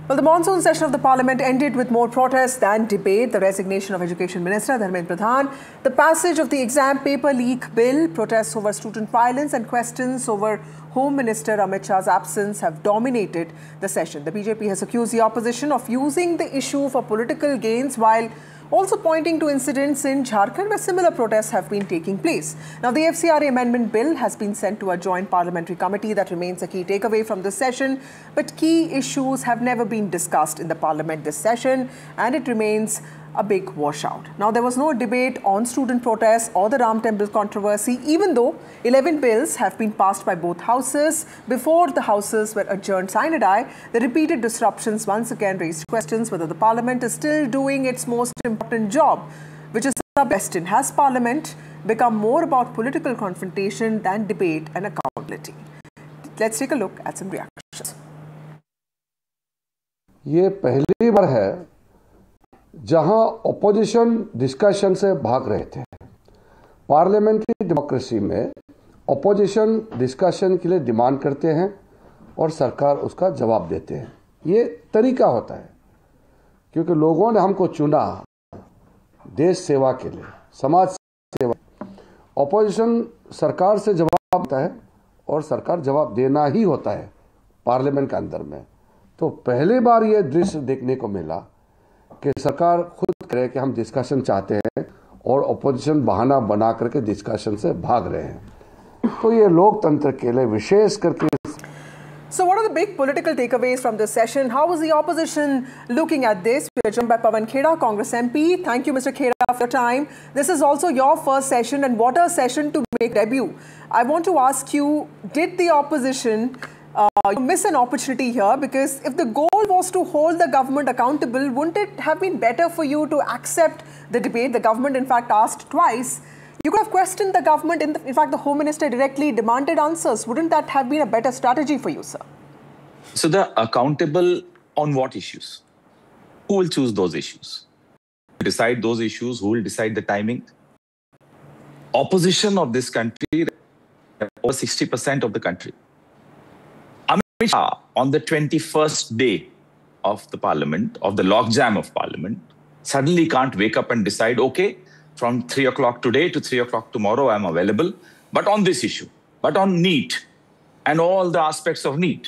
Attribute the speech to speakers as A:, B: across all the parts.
A: Well, the monsoon session of the Parliament ended with more protests than debate. The resignation of Education Minister Dharmendra Pradhan, the passage of the exam paper leak bill, protests over student violence and questions over Home Minister Amit Shah's absence have dominated the session. The BJP has accused the opposition of using the issue for political gains while also pointing to incidents in Jharkhand where similar protests have been taking place. Now, the FCRA amendment bill has been sent to a joint parliamentary committee. That remains a key takeaway from this session. But key issues have never been discussed in the parliament this session, and it remains a big washout. Now, there was no debate on student protests or the Ram Temple controversy, even though 11 bills have been passed by both houses. Before the houses were adjourned sine die, the repeated disruptions once again raised questions whether the parliament is still doing its most important job, which is the question. Has parliament become more about political confrontation than debate and accountability? Let's take a look at some reactions.
B: ये पहली बार है जहां opposition discussion से भाग रहे थे। Parliamentary democracy में opposition discussion के लिए डिमांड करते हैं और सरकार उसका जवाब देते हैं। ये तरीका होता है क्योंकि लोगों ने हमको चुना देश सेवा के लिए, समाज सेवा। ऑपोजिशन सरकार से जवाब देता है और सरकार जवाब देना ही होता है पार्लियामेंट के अंदर में। तो पहली बार ये दृश्य देखने को मिला कि सरकार खुद करे कि हम डिस्कशन चाहते हैं और ऑपोजिशन बहाना बना करके डिस्कशन से भाग रहे हैं। तो ये लोकतंत्र के लिए विशेष करके
A: So what are the big political takeaways from this session? How is the opposition looking at this? We are joined by Pawan Kheda, Congress MP. Thank you, Mr. Kheda, for your time. This is also your first session, and what a session to make debut. I want to ask you, did the opposition miss an opportunity here? Because if the goal was to hold the government accountable, wouldn't it have been better for you to accept the debate? The government, in fact, asked twice. You could have questioned the government. In fact, the Home Minister directly demanded answers. Wouldn't that have been a better strategy for you, sir?
C: So the accountable on what issues? Who will choose those issues? Decide those issues? Who will decide the timing? Opposition of this country, over 60% of the country. Amit Shah, on the 21st day of the parliament, of the logjam of parliament, suddenly can't wake up and decide, okay, from 3 o'clock today to 3 o'clock tomorrow, I'm available, but on this issue, but on NEET and all the aspects of NEET.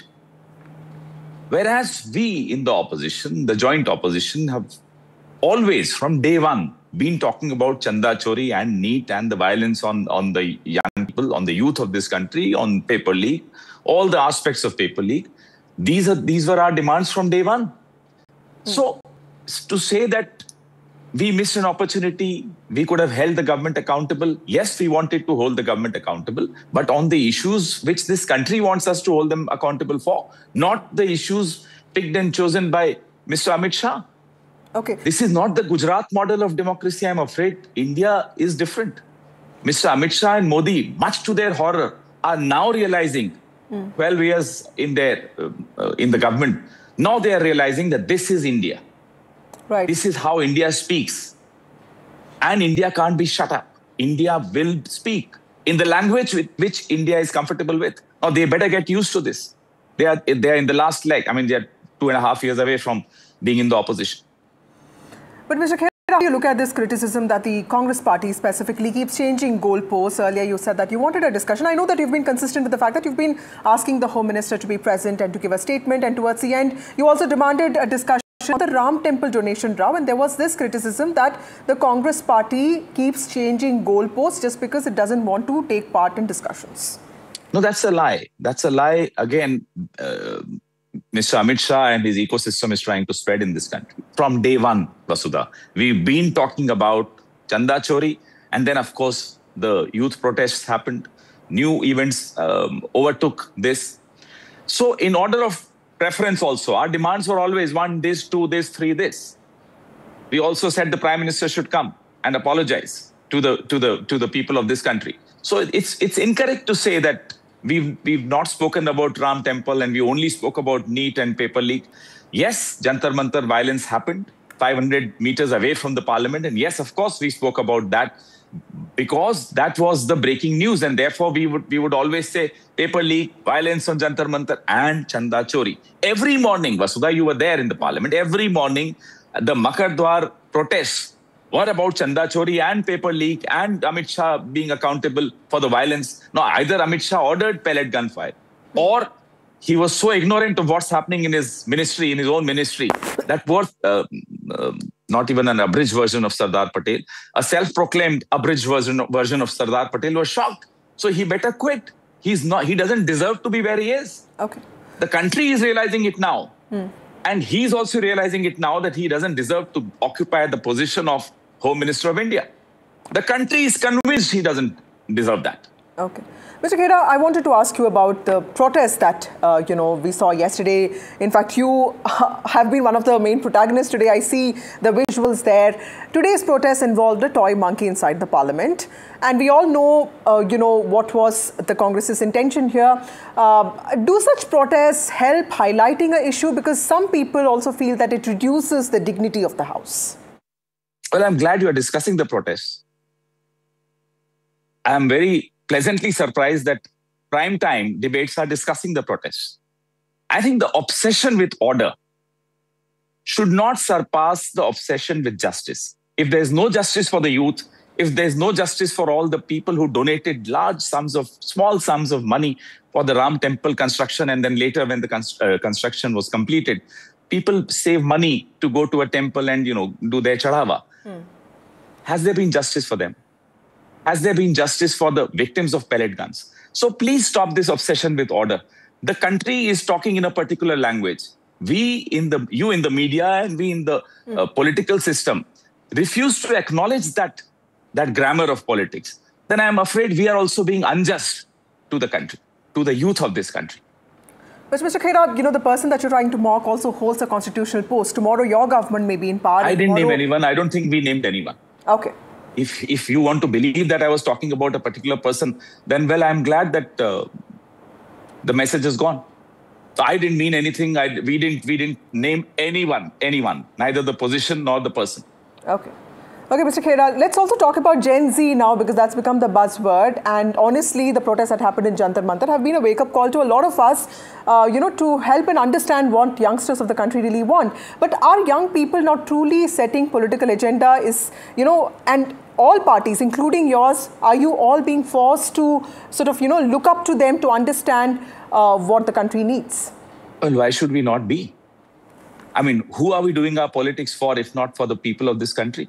C: Whereas we in the opposition, the joint opposition, have always, from day one, been talking about Chanda Chori and NEET and the violence on the young people, on the youth of this country, on paper leak, all the aspects of paper leak. These were our demands from day one. So to say that we missed an opportunity, we could have held the government accountable. Yes, we wanted to hold the government accountable, but on the issues which this country wants us to hold them accountable for, not the issues picked and chosen by Mr. Amit Shah.
A: Okay.
C: This is not the Gujarat model of democracy, I'm afraid. India is different. Mr. Amit Shah and Modi, much to their horror, are now realizing, 12 years in the government, now they are realizing that this is India.
A: Right.
C: This is how India speaks. And India can't be shut up. India will speak in the language with which India is comfortable with. Now, they better get used to this. They are in the last leg. I mean, they are 2.5 years away from being in the opposition.
A: But Mr. Kheda, how do you look at this criticism that the Congress party specifically keeps changing goalposts? Earlier, you said that you wanted a discussion. I know that you've been consistent with the fact that you've been asking the Home Minister to be present and to give a statement. And towards the end, you also demanded a discussion on the Ram Temple donation row, and there was this criticism that the Congress party keeps changing goalposts just because it doesn't want to take part in discussions.
C: No, that's a lie. That's a lie. Again, Mr. Amit Shah and his ecosystem is trying to spread in this country. From day one, Vasudha, we've been talking about Chanda Chori, and then, of course, the youth protests happened. New events overtook this. So in order of preference also, our demands were always 1, this, 2, this, 3, this. We also said the Prime Minister should come and apologize to the people of this country. So it's incorrect to say that we've not spoken about Ram Temple and we only spoke about NEET and paper leak. Yes, Jantar Mantar violence happened 500 meters away from the parliament. And yes, of course, we spoke about that. because that was the breaking news, and therefore we would always say paper leak, violence on Jantar Mantar, and Chanda Chori. Every morning, Vasudha, you were there in the parliament. Every morning, the Makar Dwar protests were about Chanda Chori and paper leak and Amit Shah being accountable for the violence. No, either Amit Shah ordered pellet gunfire, or he was so ignorant of what's happening in his ministry, in his own ministry, that was not even an abridged version of Sardar Patel, a self-proclaimed abridged version of Sardar Patel was shocked. So he better quit. He doesn't deserve to be where he is.
A: Okay.
C: The country is realizing it now. And he's also realizing it now that he doesn't deserve to occupy the position of Home Minister of India. The country is convinced he doesn't deserve that.
A: Okay. Mr. Khera, I wanted to ask you about the protest that, we saw yesterday. In fact, you have been one of the main protagonists today. I see the visuals there. Today's protest involved a toy monkey inside the parliament. And we all know, what was the Congress's intention here. Do such protests help highlighting an issue? Because some people also feel that it reduces the dignity of the House.
C: Well, I'm glad you are discussing the protests. I'm very pleasantly surprised that prime time debates are discussing the protests. I think the obsession with order should not surpass the obsession with justice. If there's no justice for the youth, if there's no justice for all the people who donated small sums of money for the Ram temple construction, and then later when the construction was completed, people save money to go to a temple and, do their chadhava. Has there been justice for them? Has there been justice for the victims of pellet guns? So please stop this obsession with order. The country is talking in a particular language. You in the media and we in the political system refuse to acknowledge that grammar of politics. Then I'm afraid we are also being unjust to the country, to the youth of this country.
A: But Mr. Khera, the person that you're trying to mock also holds a constitutional post. Tomorrow your government may be in power.
C: I didn't name anyone. I don't think we named anyone.
A: Okay.
C: If you want to believe that I was talking about a particular person, then, well, I'm glad that the message is gone. So I didn't mean anything. We didn't name anyone, neither the position nor the person.
A: Okay. Okay, Mr. Khera, let's also talk about Gen Z now, because that's become the buzzword. And honestly, the protests that happened in Jantar Mantar have been a wake-up call to a lot of us, to help and understand what youngsters of the country really want. But are young people now truly setting political agenda? And all parties, including yours, are you all being forced to sort of, look up to them to understand what the country needs?
C: Well, why should we not be? I mean, who are we doing our politics for, if not for the people of this country?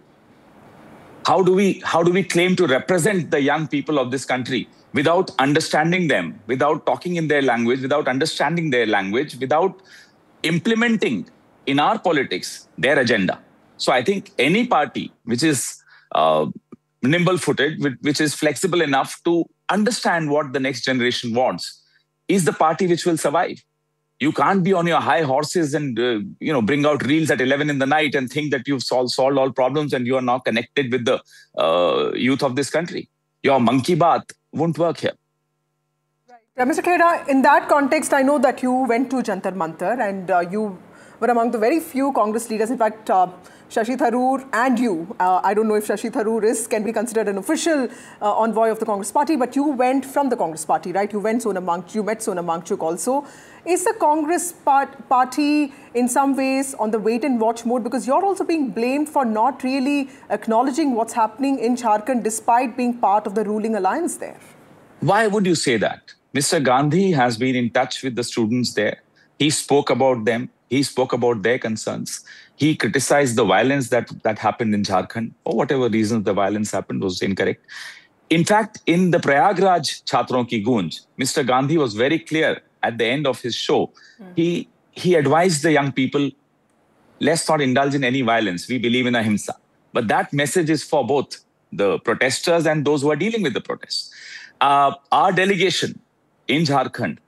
C: How do we claim to represent the young people of this country without understanding them, without talking in their language, without understanding their language, without implementing in our politics their agenda? So I think any party which is nimble-footed, which is flexible enough to understand what the next generation wants, is the party which will survive. You can't be on your high horses and, bring out reels at 11 in the night and think that you've solved all problems and you are now connected with the youth of this country. Your monkey bath won't work here.
A: Right. Mr. Khera, in that context, I know that you went to Jantar Mantar and you were among the very few Congress leaders. In fact, Shashi Tharoor and you, I don't know if Shashi Tharoor can be considered an official envoy of the Congress party, but you went from the Congress party, right? You met Sonam Wangchuk also. Is the Congress party in some ways on the wait and watch mode? Because you're also being blamed for not really acknowledging what's happening in Jharkhand despite being part of the ruling alliance there.
C: Why would you say that? Mr. Gandhi has been in touch with the students there. He spoke about them. He spoke about their concerns. He criticized the violence that happened in Jharkhand. For whatever reasons the violence happened was incorrect. In fact, in the Prayagraj Chhatron Ki Gunj, Mr. Gandhi was very clear at the end of his show. He advised the young people, let's not indulge in any violence. We believe in ahimsa. But that message is for both the protesters and those who are dealing with the protests. Our delegation in Jharkhand,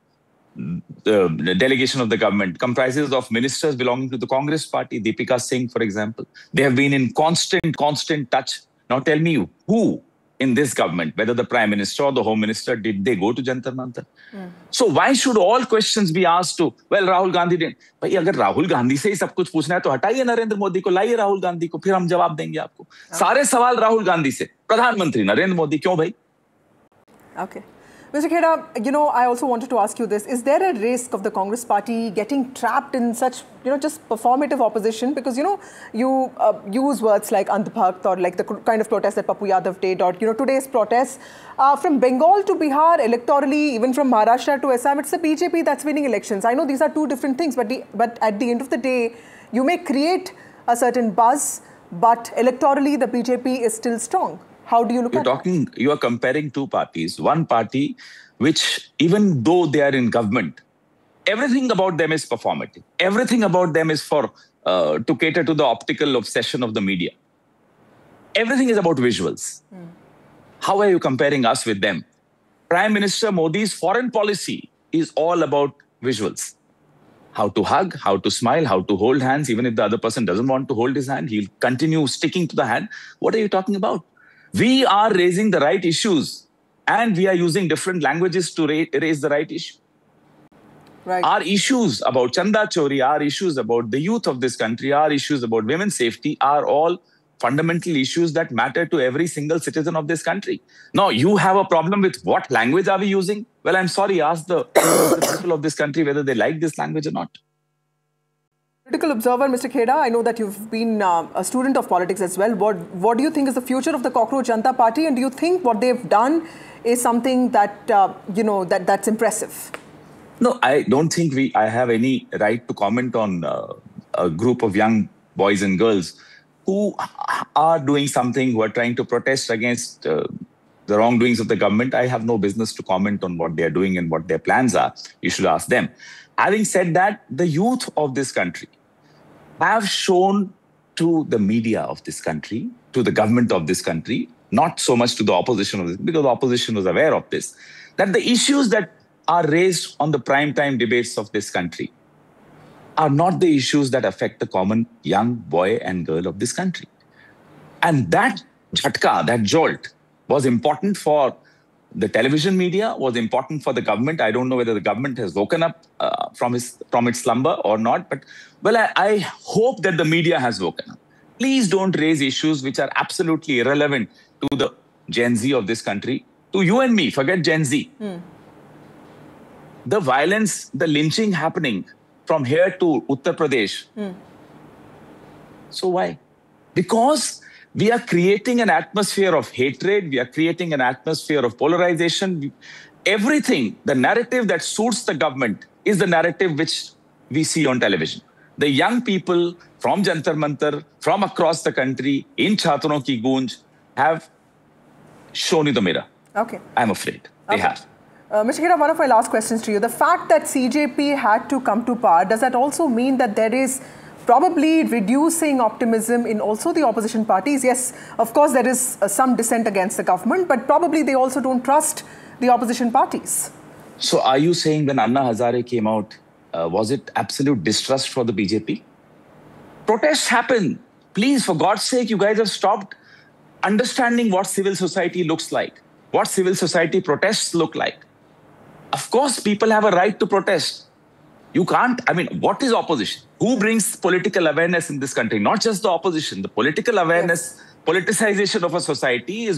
C: the delegation of the government, comprises of ministers belonging to the Congress party, Deepika Singh, for example. They have been in constant touch. Now tell me who in this government, whether the Prime Minister or the Home Minister, did they go to Jantar Mantar? So why should all questions be asked to, well, Rahul Gandhi didn't? भाई अगर राहुल गांधी से ही सब कुछ पूछना है तो हटाइए नरेंद्र मोदी को, लाइए राहुल गांधी को, फिर हम जवाब देंगे आपको. सारे सवाल राहुल गांधी से, प्रधानमंत्री नरेंद्र मोदी, क्यों भाई?
A: Okay. Mr. Kheda, I also wanted to ask you this. Is there a risk of the Congress party getting trapped in such, just performative opposition? Because, you use words like Andhbhakt or like the kind of protest that Papu Yadav did, or, today's protests. From Bengal to Bihar, electorally, even from Maharashtra to Assam, it's the BJP that's winning elections. I know these are two different things, but at the end of the day, you may create a certain buzz, but electorally, the BJP is still strong. How do you look at it?
C: You are comparing two parties. One party, which even though they are in government, everything about them is performative. Everything about them is to cater to the optical obsession of the media. Everything is about visuals. How are you comparing us with them? Prime Minister Modi's foreign policy is all about visuals. How to hug, how to smile, how to hold hands. Even if the other person doesn't want to hold his hand, he'll continue sticking to the hand. What are you talking about? We are raising the right issues, and we are using different languages to raise the right issue.
A: Right.
C: Our issues about Chanda Chori, our issues about the youth of this country, our issues about women's safety are all fundamental issues that matter to every single citizen of this country. Now, you have a problem with what language are we using? Well, I'm sorry, ask the people of this country whether they like this language or not.
A: Political observer, Mr. Kheda, I know that you've been a student of politics as well. What do you think is the future of the Cockroach Janata Party, and do you think what they've done is something that, that's impressive?
C: No, I don't think I have any right to comment on a group of young boys and girls who are doing something, who are trying to protest against the wrongdoings of the government. I have no business to comment on what they are doing and what their plans are. You should ask them. Having said that, the youth of this country have shown to the media of this country, to the government of this country, not so much to the opposition of this, because the opposition was aware of this, that the issues that are raised on the prime-time debates of this country are not the issues that affect the common young boy and girl of this country. And that jhatka, that jolt, was important for the television media, was important for the government. I don't know whether the government has woken up from its slumber or not, but well, I hope that the media has woken up. Please don't raise issues which are absolutely irrelevant to the Gen Z of this country, to you and me, forget Gen Z. The violence, the lynching happening from here to Uttar Pradesh. So why? Because we are creating an atmosphere of hatred. We are creating an atmosphere of polarization. Everything, the narrative that suits the government is the narrative which we see on television. The young people from Jantar Mantar, from across the country, in Chhatron Ki Goonj, have shown you the mirror.
A: Okay.
C: I'm afraid they have.
A: Mr. Kheda, one of my last questions to you. The fact that CJP had to come to power, does that also mean that there is probably reducing optimism in also the opposition parties? Yes, of course, there is some dissent against the government, but probably they also don't trust the opposition parties.
C: So are you saying when Anna Hazare came out, was it absolute distrust for the BJP? Protests happen. Please, for God's sake, you guys have stopped understanding what civil society looks like, what civil society protests look like. Of course, people have a right to protest. You can't, what is opposition? Who brings political awareness in this country? Not just the opposition. The political awareness, politicization of a society is